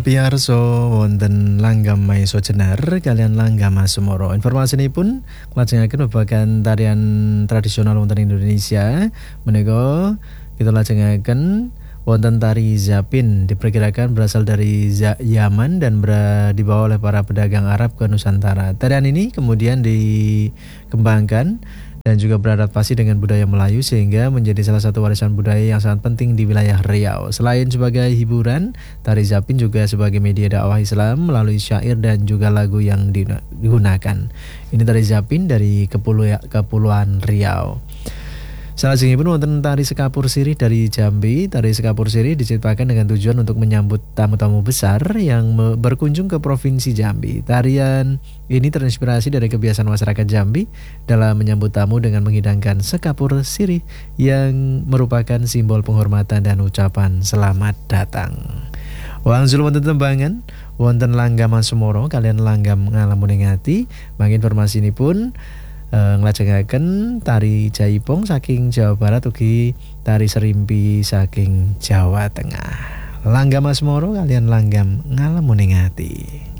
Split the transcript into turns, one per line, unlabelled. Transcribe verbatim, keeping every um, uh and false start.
Piyarso wonten langgam maesa jenar kalian langgam Sumoro. Informasi ini pun lajengaken merupakan tarian tradisional wonten Indonesia. Menika kita lajengaken wonten tari Zapin, diperkirakan berasal dari Yaman dan ber- dibawa oleh para pedagang Arab ke Nusantara. Tarian ini kemudian dikembangkan dan juga beradaptasi dengan budaya Melayu sehingga menjadi salah satu warisan budaya yang sangat penting di wilayah Riau. Selain sebagai hiburan, tari Zapin juga sebagai media dakwah Islam melalui syair dan juga lagu yang digunakan. Ini tari Zapin dari Kepulu- Kepulauan Riau. Salajengipun pun wonten tari Sekapur Sirih dari Jambi. Tari Sekapur Sirih diciptakan dengan tujuan untuk menyambut tamu-tamu besar yang me- berkunjung ke Provinsi Jambi. Tarian ini terinspirasi dari kebiasaan masyarakat Jambi dalam menyambut tamu dengan menghidangkan Sekapur Sirih yang merupakan simbol penghormatan dan ucapan selamat datang. Wangsul wonten tembangan wonten langgam Sumoro kalian langgam ngalamuning ati. Mangke informasi ini pun Uh, nglajengaken tari Jaipong saking Jawa Barat ugi tari Serimpi saking Jawa Tengah. Langgam Sumoro kalian langgam ngalamuning ati.